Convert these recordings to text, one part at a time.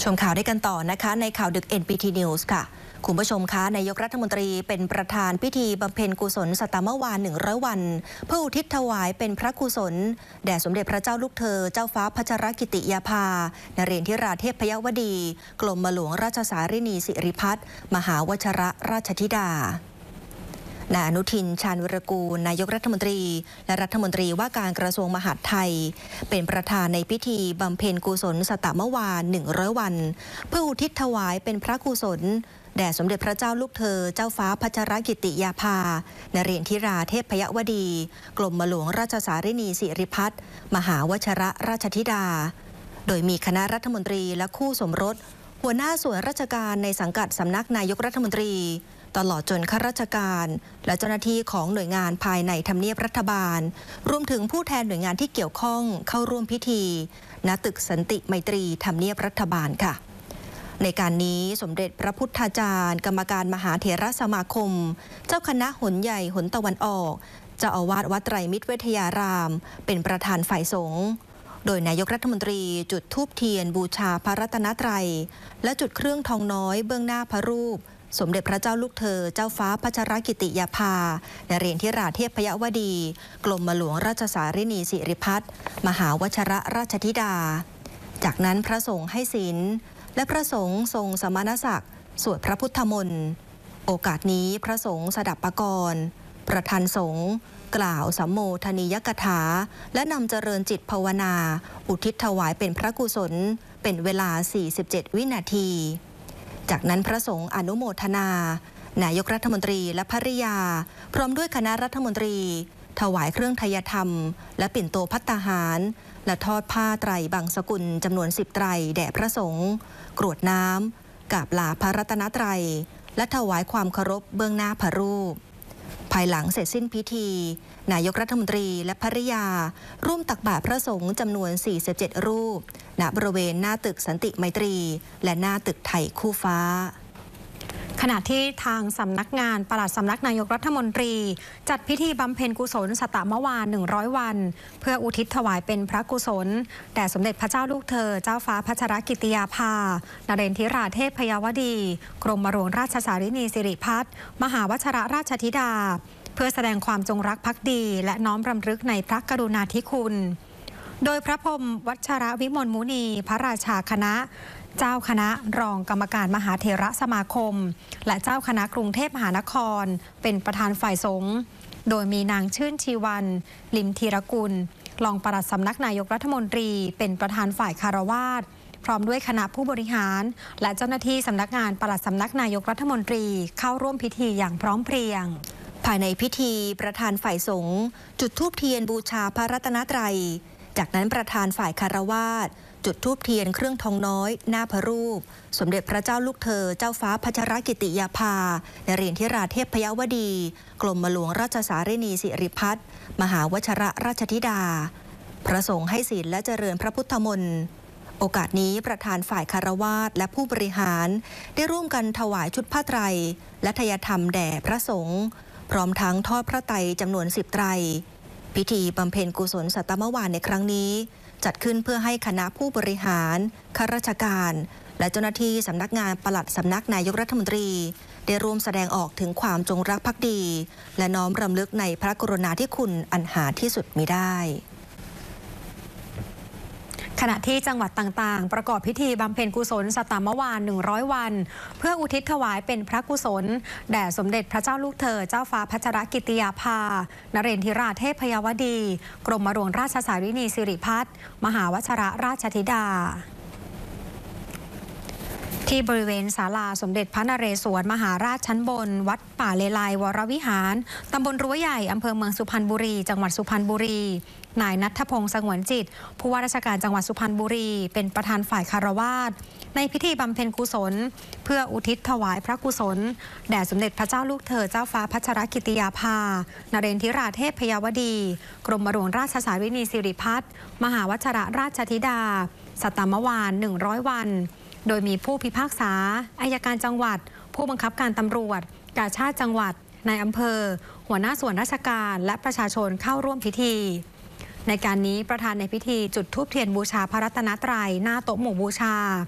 ชมข่าวได้กันต่อนะคะในข่าวดึก NPT News ค่ะคุณผู้ชมคะนายกรัฐมนตรีเป็นประธานพิธีบำเพ็ญกุศลสัตมวาน100 วันเพื่ออุทิศถวายเป็นพระกุศลแด่สมเด็จพระเจ้าลูกเธอเจ้าฟ้าพัชรกิติยาภานเรนทิราเทพยวดีกรมหลวงราชสารินีสิริพัฒน์มหาวชรราชธิดานายอนุทินชาญวิรากูลนายกรัฐมนตรีและรัฐมนตรีว่าการกระทรวงมหาดไทยเป็นประธานในพิธีบำเพ็ญกุศลสัตมวาน100 วันเพื่ออุทิศถวายเป็นพระกุศลแด่สมเด็จพระเจ้าลูกเธอเจ้าฟ้าพัชรกิติยาภานเรนทิราเทพยวดีกรมหลวงราชสารินีสิริพัฒน์มหาวชรราชธิดาโดยมีคณะรัฐมนตรีและคู่สมรสหัวหน้าส่วนราชการในสังกัดสำนักนายกรัฐมนตรีตลอดจนข้าราชการและเจ้าหน้าที่ของหน่วยงานภายในทำเนียบรัฐบาลรวมถึงผู้แทนหน่วยงานที่เกี่ยวข้องเข้าร่วมพิธีณตึกสันติไมตรีทำเนียบรัฐบาลค่ะในการนี้สมเด็จพระพุทธาจารย์กรรมการมหาเถรสมาคมเจ้าคณะหนใหญ่หนตะวันออกเจ้าอาวาสวัดไตรมิตรเวทยารามเป็นประธานฝ่ายสงฆ์โดยนายกรัฐมนตรีจุดธูปเทียนบูชาพระรัตนตรัยและจุดเครื่องทองน้อยเบื้องหน้าพระรูปสมเด็จพระเจ้าลูกเธอเจ้าฟ้าพัชรกิติยาภานเรนทิราเทพยวดีกรมหลวงราชสารินีสิริพัฒน์มหาวชรราชธิดาจากนั้นพระสงฆ์ให้ศีลและพระสงฆ์ทรงสมณศักดิ์สวดพระพุทธมนต์โอกาสนี้พระสงฆ์สดับปกรณ์ประธานสงฆ์กล่าวสัมโมทนียกถาและนำเจริญจิตภาวนาอุทิศถวายเป็นพระกุศลเป็นเวลา47 วินาทีจากนั้นพระสงฆ์อนุโมทนานายกรัฐมนตรีและภริยาพร้อมด้วยคณะรัฐมนตรีถวายเครื่องไทยธรรมและปิ่นโตภัตตาหารและทอดผ้าไตรบังสกุลจำนวน10 ไตรแด่พระสงฆ์กรวดน้ำกราบลาพระรัตนตรัยและถวายความเคารพเบื้องหน้าพระรูปภายหลังเสร็จสิ้นพิธีนายกรัฐมนตรีและภริยาร่วมตักบาตรพระสงฆ์จำนวน47 รูปณบริเวณหน้าตึกสันติไมตรีและหน้าตึกไทยคู่ฟ้าขณะที่ทางสำนักงานปลัดสำนักนายกรัฐมนตรีจัดพิธีบำเพ็ญกุศลสัตมวาน100 วันเพื่ออุทิศถวายเป็นพระกุศลแด่สมเด็จพระเจ้าลูกเธอเจ้าฟ้าพัชรกิติยาภานเรนทิราเทพยวดีกรมหลวงราชสารินีสิริพัฒน์มหาวชรราชธิดาเพื่อแสดงความจงรักภักดีและน้อมรำลึกในพระกรุณาธิคุณโดยพระพรหมวัชรวิมลมุนีพระราชาคณะเจ้าคณะรองกรรมการมหาเถรสมาคมและเจ้าคณะกรุงเทพมหานครเป็นประธานฝ่ายสงฆ์โดยมีนางชื่นชีวันลิมธีรกุลรองปลัดสำนักนายกรัฐมนตรีเป็นประธานฝ่ายคารวาสพร้อมด้วยคณะผู้บริหารและเจ้าหน้าที่สำนักงานปลัดสำนักนายกรัฐมนตรีเข้าร่วมพิธีอย่างพร้อมเพรียงภายในพิธีประธานฝ่ายสงฆ์จุดธูปเทียนบูชาพระรัตนตรัยจากนั้นประธานฝ่ายคารวาสจุดธูปเทียนเครื่องทองน้อยหน้าพระรูปสมเด็จพระเจ้าลูกเธอเจ้าฟ้าพัชรกิติยาภานเรนทิราเทพยวดีกรมหลวงราชสารินีสิริพัฒน์มหาวชรราชธิดาพระสงฆ์ให้ศีลและเจริญพระพุทธมนต์โอกาสนี้ประธานฝ่ายคารวาสและผู้บริหารได้ร่วมกันถวายชุดผ้าไตรและไทยธรรมแด่พระสงฆ์พร้อมทั้งทอดพระไตรจำนวน10 ไตรพิธีบำเพ็ญกุศลสัตมวานในครั้งนี้จัดขึ้นเพื่อให้คณะผู้บริหารข้าราชการและเจ้าหน้าที่สำนักงานปลัดสำนักนายกรัฐมนตรีได้ร่วมแสดงออกถึงความจงรักภักดีและน้อมรำลึกในพระกรุณาธิคุณอันหาที่สุดมิได้ขณะที่จังหวัดต่างๆประกอบพิธีบำเพ็ญกุศลสัตมวาน100 วันเพื่ออุทิศถวายเป็นพระกุศลแด่สมเด็จพระเจ้าลูกเธอเจ้าฟ้าพัชรกิติยาภานเรนทิราเทพยวดีกรมหลวงราชสารินีสิริพัฒน์มหาวชรราชธิดาที่บริเวณศาลาสมเด็จพระนเรศวรมหาราชชั้นบนวัดป่าเลไลวรวิหารตำบลรั้วใหญ่อำเภอเมืองสุพรรณบุรีจังหวัดสุพรรณบุรีนายณัฐพงษ์สงวนจิตผู้ว่าราชการจังหวัดสุพรรณบุรีเป็นประธานฝ่ายคารวาสในพิธีบำเพ็ญกุศลเพื่ออุทิศถวายพระกุศลแด่สมเด็จพระเจ้าลูกเธอเจ้าฟ้าพัชรกิติยาภานเรนทิราเทพยวดีกรมหลวงราชสารินีสิริพัฒน์มหาวชรราชธิดาสัตมวาน100 วันโดยมีผู้พิพากษาอัยการจังหวัดผู้บังคับการตำรวจกาชาดจังหวัดนายอำเภอหัวหน้าส่วนราชการและประชาชนเข้าร่วมพิธีในการนี้ประธานในพิธีจุดธูปเทียนบูชาพระรัตนตรัยหน้าโต๊ะหมู่บูชา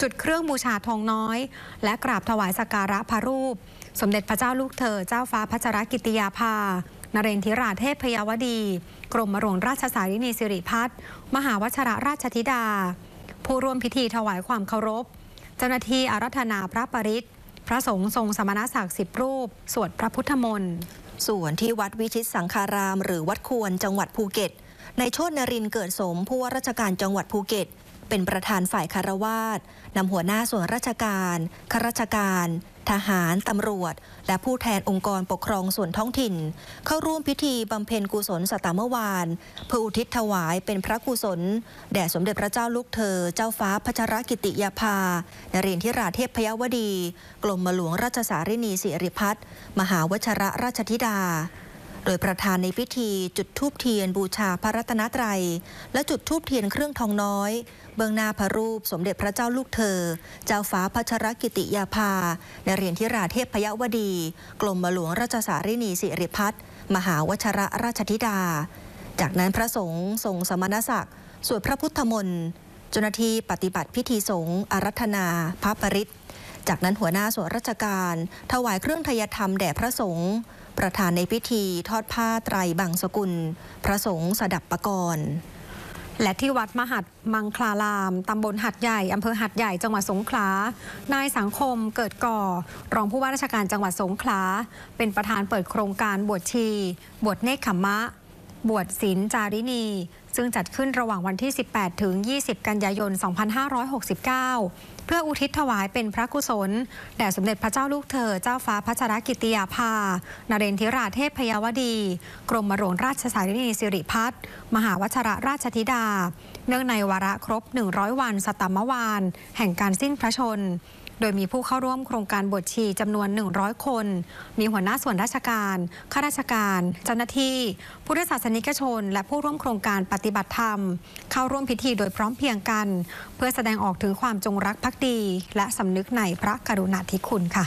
จุดเครื่องบูชาทองน้อยและกราบถวายสักการะพระรูปสมเด็จพระเจ้าลูกเธอเจ้าฟ้าพัชรกิติยาภานเรนทิราเทพพยาวดีกรมหลวงราชสารินีสิริพัฒน์มหาวชรราชธิดาผู้ร่วมพิธีถวายความเคารพเจ้าหน้าที่อาราธนาพระปริตรพระสงฆ์ทรงสมณศักดิ์10 รูปสวดพระพุทธมนต์ส่วนที่วัดวิชิตสังฆารามหรือวัดควรจังหวัดภูเก็ตนายโชตินรินทร์เกิดสมผู้ว่าราชการจังหวัดภูเก็ตเป็นประธานฝ่ายคารวาสนำหัวหน้าส่วนราชการข้าราชการทหารตำรวจและผู้แทนองค์กรปกครองส่วนท้องถิ่นเข้าร่วมพิธีบำเพ็ญกุศลสัตตมวานเพื่ออุทิศถวายเป็นพระกุศลแด่สมเด็จพระเจ้าลูกเธอเจ้าฟ้าพัชรกิติยาภานเรนทิราเทพพยาวดีกรมหลวงราชสารินีสิริพัฒน์มหาวชรราชธิดาโดยประธานในพิธีจุดธูปเทียนบูชาพระรัตนตรัยและจุดธูปเทียนเครื่องทองน้อยเบื้องหน้าพระรูปสมเด็จพระเจ้าลูกเธอเจ้าฟ้าพัชรกิติยาภานเรนทิราเทพพยาวดีกรมหลวงราชสารินีสิริพัฒน์มหาวชรราชธิดาจากนั้นพระสงฆ์ทรงสมณศักดิ์สวดพระพุทธมนต์เจ้าหน้าที่ปฏิบัติพิธีสงฆ์อารัธนาพระปริตรจากนั้นหัวหน้าส่วนราชการถวายเครื่องไทยธรรมแด่พระสงฆ์ประธานในพิธีทอดผ้าไตรบังสกุลพระสงฆ์สดับปกรณ์และที่วัดมหัดมังคลารามตำบลหัดใหญ่อำเภอหัดใหญ่จังหวัดสงขลานายสังคมเกิดก่อรองผู้ว่าราชการจังหวัดสงขลาเป็นประธานเปิดโครงการบวชชีบวชเนกขัมมะบวชศีลจารินีซึ่งจัดขึ้นระหว่างวันที่ 18 ถึง 20 กันยายน 2569 เพื่ออุทิศถวายเป็นพระกุศลแด่สมเด็จพระเจ้าลูกเธอเจ้าฟ้าพัชรกิติยาภานเรนทิราเทพพยาวดีกรมหลวงราชสารินีสิริพัฒน์มหาวชรราชธิดาเนื่องในวาระครบ 100 วันสัตตมวานแห่งการสิ้นพระชนโดยมีผู้เข้าร่วมโครงการบวชชีจำนวน 100 คน มีหัวหน้าส่วนราชการข้าราชการเจ้าหน้าที่พุทธศาสนิกชนและผู้ร่วมโครงการปฏิบัติธรรมเข้าร่วมพิธีโดยพร้อมเพรียงกันเพื่อแสดงออกถึงความจงรักภักดีและสำนึกในพระกรุณาธิคุณค่ะ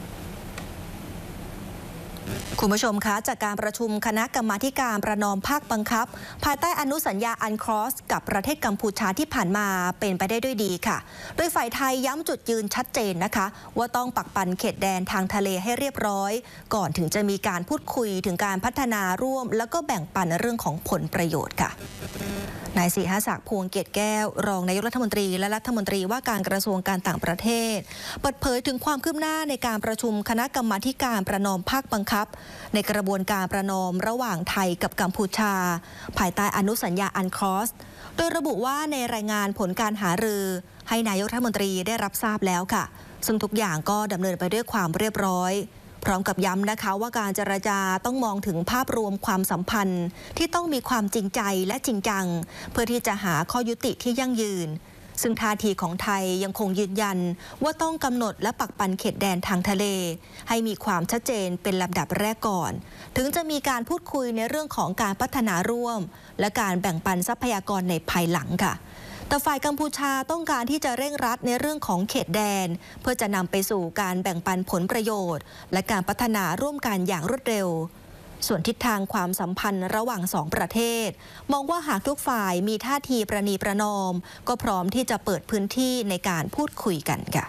คุณผู้ชมคะจากการประชุมคณะกรรมาธิการประนอมภาคบังคับภายใต้อนุสัญญาอันครอสกับประเทศกัมพูชาที่ผ่านมาเป็นไปได้ด้วยดีค่ะโดยฝ่ายไทยย้ำจุดยืนชัดเจนนะคะว่าต้องปักปันเขตแดนทางทะเลให้เรียบร้อยก่อนถึงจะมีการพูดคุยถึงการพัฒนาร่วมแล้วก็แบ่งปันเรื่องของผลประโยชน์ค่ะนายศรีหศักดิ์พวงเกตแก้วรองนายกรัฐมนตรีและรัฐมนตรีว่าการกระทรวงการต่างประเทศเปิดเผยถึงความคืบหน้าในการประชุมคณะกรรมาธิการประนอมภาคบังคับในกระบวนการประนอมระหว่างไทยกับกัมพูชาภายใต้อนุสัญญาอันครอสโดยระบุว่าในรายงานผลการหารือให้นายกรัฐมนตรีได้รับทราบแล้วค่ะซึ่งทุกอย่างก็ดำเนินไปด้วยความเรียบร้อยพร้อมกับย้ำนะคะว่าการเจรจาต้องมองถึงภาพรวมความสัมพันธ์ที่ต้องมีความจริงใจและจริงจังเพื่อที่จะหาข้อยุติที่ยั่งยืนซึ่งท่าทีของไทยยังคงยืนยันว่าต้องกำหนดและปักปันเขตแดนทางทะเลให้มีความชัดเจนเป็นลำดับแรกก่อนถึงจะมีการพูดคุยในเรื่องของการพัฒนาร่วมและการแบ่งปันทรัพยากรในภายหลังค่ะแต่ฝ่ายกัมพูชาต้องการที่จะเร่งรัดในเรื่องของเขตแดนเพื่อจะนำไปสู่การแบ่งปันผลประโยชน์และการพัฒนาร่วมกันอย่างรวดเร็วส่วนทิศทางความสัมพันธ์ระหว่าง2ประเทศมองว่าหากทุกฝ่ายมีท่าทีประนีประนอมก็พร้อมที่จะเปิดพื้นที่ในการพูดคุยกันค่ะ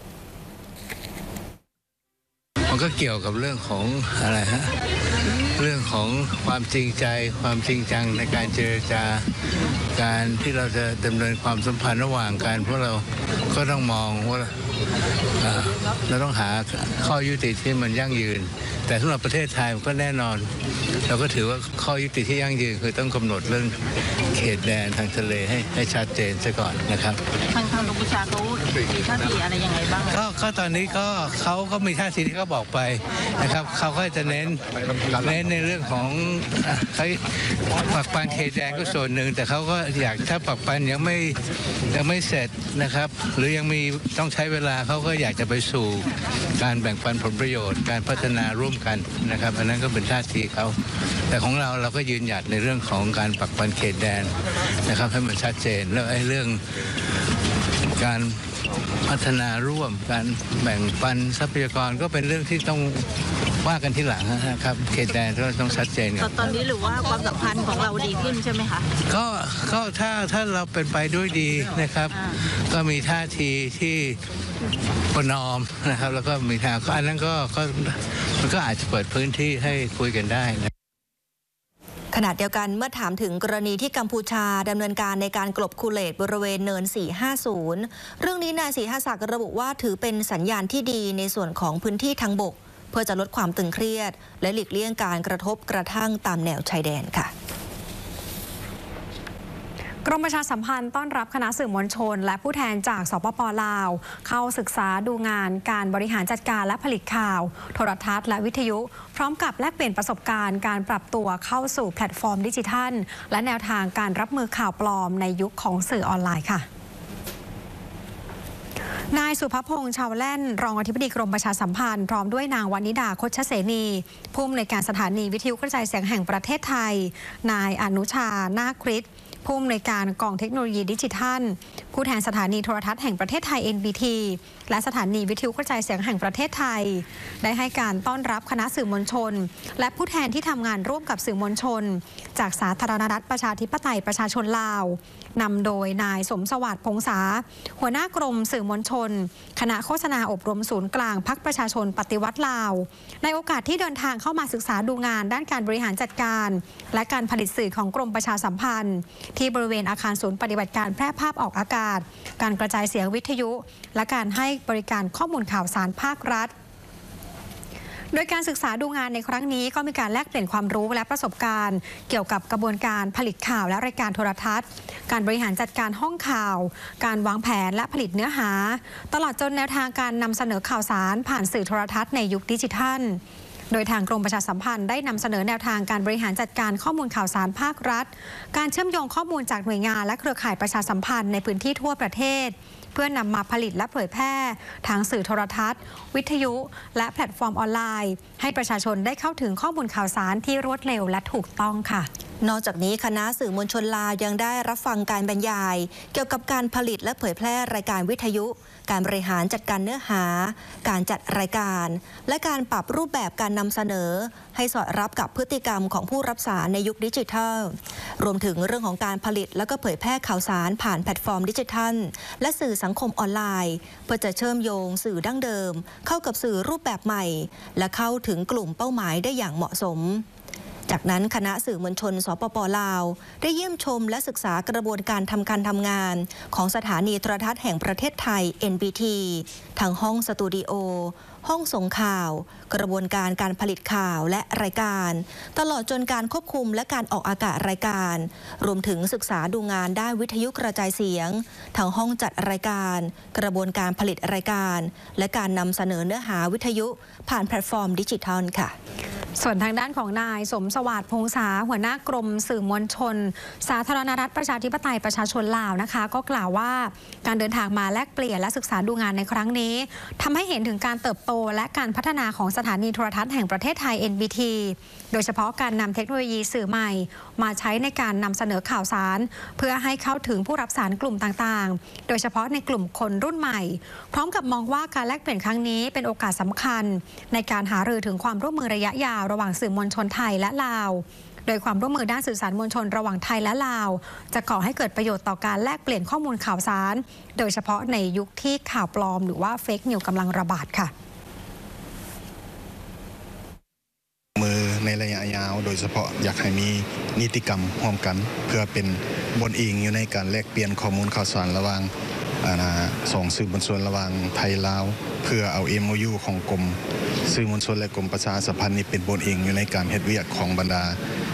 มันก็เกี่ยวกับเรื่องของอะไรฮะเรื่องของความจริงใจความจริงจังในการเจรจาการที่เราจะดำเนินความสัมพันธ์ระหว่างกันเพราะเราก็ต้องมองว่าเราต้องหาข้อยุติที่มันยั่งยืนแต่สำหรับประเทศไทยมันก็แน่นอนเราก็ถือว่าข้อยุติที่ยั่งยืนคือต้องกำหนดเรื่องเขตแดนทางทะเลให้ชัดเจนซะก่อนนะครับทางกัมพูชาเขามีท่าทีอะไรยังไงบ้างก็ตอนนี้เขาก็มีท่าทีที่เขาบอกไปนะครับเขาก็จะเน้นในเรื่องของปักปันเขตแดนก็ส่วนหนึ่งแต่เขาก็อยากถ้าปักปันยังไม่เสร็จนะครับหรือยังมีต้องใช้เวลาเขาก็อยากจะไปสู่การแบ่งปันผลประโยชน์การพัฒนาร่วมกันนะครับอันนั้นก็เป็นท่าทีเขาแต่ของเราก็ยืนหยัดในเรื่องของการปักปันเขตแดนนะครับให้มันชัดเจนแล้วไอ้เรื่องการพัฒนาร่วมการแบ่งปันทรัพยากรก็เป็นเรื่องที่ต้องว่ากันที่หลังนะครับเขตแดนก็ต้องชัดเจนกันตอนนี้หรือว่าความสัมพันธ์ของเราดีขึ้นใช่ไหมคะก็ถ้าเราเป็นไปด้วยดีนะครับก็มีท่าทีที่ประนอมนะครับแล้วก็มีทางอันนั้นก็มันก็อาจจะเปิดพื้นที่ให้คุยกันได้นะขณะเดียวกันเมื่อถามถึงกรณีที่กัมพูชาดำเนินการในการกลบคูเลตบริเวณเนิน 450 เรื่องนี้นายศรีหศักดิ์ระบุว่าถือเป็นสัญญาณที่ดีในส่วนของพื้นที่ทางบกเพื่อจะลดความตึงเครียดและหลีกเลี่ยงการกระทบกระทั่งตามแนวชายแดนค่ะกรมประชาสัมพันธ์ต้อนรับคณะสื่อมวลชนและผู้แทนจากสปป.ลาวเข้าศึกษาดูงานการบริหารจัดการและผลิตข่าวโทรทัศน์และวิทยุพร้อมกับแลกเปลี่ยนประสบการณ์การปรับตัวเข้าสู่แพลตฟอร์มดิจิทัลและแนวทางการรับมือข่าวปลอมในยุคของสื่อออนไลน์ค่ะนายสุภพงษ์ชาวแล่นรองอธิบดีกรมประชาสัมพันธ์พร้อมด้วยนางวณิดาคชเสนีผู้อำนวยการสถานีวิทยุกระจายเสียงแห่งประเทศไทยนายอนุชานาคฤทธิ์ผู้อำนวยการกองเทคโนโลยีดิจิทัลผู้แทนสถานีโทรทัศน์แห่งประเทศไทย NBT และสถานีวิทยุกระจายเสียงแห่งประเทศไทยได้ให้การต้อนรับคณะสื่อมวลชนและผู้แทนที่ทำงานร่วมกับสื่อมวลชนจากสาธารณรัฐประชาธิปไตยประชาชนลาวนำโดยนายสมสวัสดิ์พงษาหัวหน้ากรมสื่อมวลชนคณะโฆษณาอบรมศูนย์กลางพรรคประชาชนปฏิวัติลาวในโอกาสที่เดินทางเข้ามาศึกษาดูงานด้านการบริหารจัดการและการผลิตสื่อของกรมประชาสัมพันธ์ที่บริเวณอาคารศูนย์ปฏิบัติการแพร่ภาพออกอากาศการกระจายเสียงวิทยุและการให้บริการข้อมูลข่าวสารภาครัฐโดยการศึกษาดูงานในครั้งนี้ก็มีการแลกเปลี่ยนความรู้และประสบการณ์เกี่ยวกับกระบวนการผลิตข่าวและรายการโทรทัศน์การบริหารจัดการห้องข่าวการวางแผนและผลิตเนื้อหาตลอดจนแนวทางการนำเสนอข่าวสารผ่านสื่อโทรทัศน์ในยุคดิจิทัลโดยทางกรมประชาสัมพันธ์ได้นำเสนอแนวทางการบริหารจัดการข้อมูลข่าวสารภาครัฐการเชื่อมโยงข้อมูลจากหน่วยงานและเครือข่ายประชาสัมพันธ์ในพื้นที่ทั่วประเทศเพื่อนำมาผลิตและเผยแพร่ทางสื่อโทรทัศน์วิทยุและแพลตฟอร์มออนไลน์ให้ประชาชนได้เข้าถึงข้อมูลข่าวสารที่รวดเร็วและถูกต้องค่ะนอกจากนี้คณะสื่อมวลชนลาวยังได้รับฟังการบรรยายเกี่ยวกับการผลิตและเผยแพร่รายการวิทยุการบริหารจัดการเนื้อหาการจัดรายการและการปรับรูปแบบการนำเสนอให้สอดรับกับพฤติกรรมของผู้รับสารในยุคดิจิทัลรวมถึงเรื่องของการผลิตและก็เผยแพร่ข่าวสารผ่านแพลตฟอร์มดิจิทัลและสื่อสังคมออนไลน์เพื่อจะเชื่อมโยงสื่อดั้งเดิมเข้ากับสื่อรูปแบบใหม่และเข้าถึงกลุ่มเป้าหมายได้อย่างเหมาะสมจากนั้นคณะสื่อมวลชนสปป.ลาวได้เยี่ยมชมและศึกษากระบวนการทำงานของสถานีโทรทัศน์แห่งประเทศไทย NBT ทั้งห้องสตูดิโอห้องส่งข่าวกระบวนการการผลิตข่าวและรายการตลอดจนการควบคุมและการออกอากาศรายการรวมถึงศึกษาดูงานด้านวิทยุกระจายเสียงทั้งห้องจัดรายการกระบวนการผลิตรายการและการนำเสนอเนื้อหาวิทยุผ่านแพลตฟอร์มดิจิทัลค่ะส่วนทางด้านของนายสมสวัสดิ์พงษาหัวหน้ากรมสื่อมวลชนสาธารณรัฐประชาธิปไตยประชาชนลาวนะคะก็กล่าวว่าการเดินทางมาแลกเปลี่ยนและศึกษาดูงานในครั้งนี้ทำให้เห็นถึงการเติบโตและการพัฒนาของสถานีโทรทัศน์แห่งประเทศไทย NBT โดยเฉพาะการนำเทคโนโลยีสื่อใหม่มาใช้ในการนำเสนอข่าวสารเพื่อให้เข้าถึงผู้รับสารกลุ่มต่างๆโดยเฉพาะในกลุ่มคนรุ่นใหม่พร้อมกับมองว่าการแลกเปลี่ยนครั้งนี้เป็นโอกาสสำคัญในการหารือถึงความร่วมมือระยะยาวระหว่างสื่อมวลชนไทยและลาวโดยความร่วมมือด้านสื่อสารมวลชนระหว่างไทยและลาวจะก่อให้เกิดประโยชน์ต่อการแลกเปลี่ยนข้อมูลข่าวสารโดยเฉพาะในยุคที่ข่าวปลอมหรือว่าเฟกนิวส์กำลังระบาดค่ะมือในระยะยาวโดยเฉพาะอยากให้มีนิติกรรมร่วมกันเพื่อเป็นบนอิงอยู่ในการแลกเปลี่ยนข้อมูลข่าวสารระหว่างสองสื่อมวลชนระหว่างไทยลาวเพื่อเอา MOU ของกรมสื่อมวลชนและกรมประชาสัมพันธ์นี้เป็นบนอิงอยู่ในการเฮ็ดเวียกของบรรดา